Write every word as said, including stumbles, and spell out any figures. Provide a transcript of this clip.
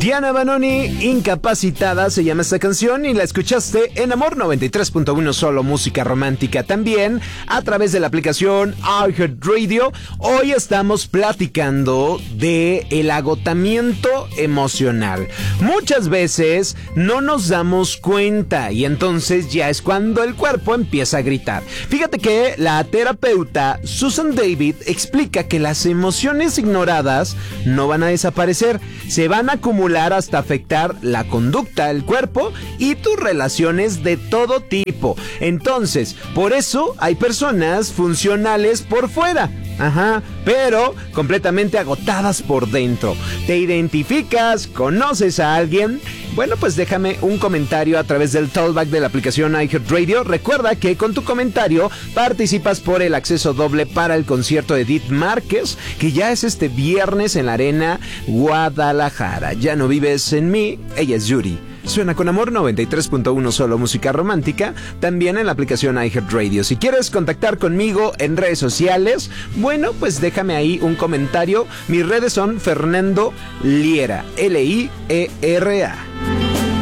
Diana Banoni, Incapacitada, se llama esta canción y la escuchaste en Amor noventa y tres punto uno, solo música romántica, también a través de la aplicación iHeartRadio. Hoy estamos platicando de el agotamiento emocional. Muchas veces no nos damos cuenta y entonces ya es cuando el cuerpo empieza a gritar. Fíjate que la terapeuta Susan David explica que las emociones ignoradas no van a desaparecer, se van a acumular hasta afectar la conducta, el cuerpo y tus relaciones de todo tipo. Entonces, por eso hay personas funcionales por fuera, ajá, pero completamente agotadas por dentro. ¿Te identificas? ¿Conoces a alguien? Bueno, pues déjame un comentario a través del talkback de la aplicación iHeartRadio. Recuerda que con tu comentario participas por el acceso doble para el concierto de Edith Márquez, que ya es este viernes en la Arena Guadalajara. Ya no vives en mí, ella es Yuri. Suena con Amor noventa y tres punto uno, solo música romántica, también en la aplicación iHeartRadio. Si quieres contactar conmigo en redes sociales, bueno, pues déjame ahí un comentario. Mis redes son Fernando Liera, L I E R A.